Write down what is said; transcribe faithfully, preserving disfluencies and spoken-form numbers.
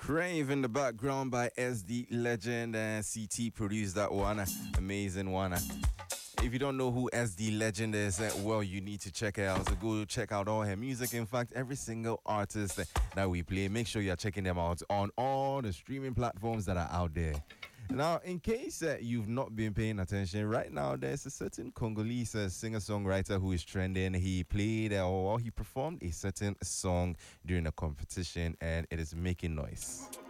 Crave in the background by S D Legend and C T produced that one. Amazing one. If you don't know who S D Legend is, well, you need to check it out. So go check out all her music. In fact, every single artist that we play, make sure you're checking them out on all the streaming platforms that are out there. Now, in case uh, you've not been paying attention, right now there's a certain Congolese uh, singer-songwriter who is trending. He played uh, or he performed a certain song during a competition, and it is making noise.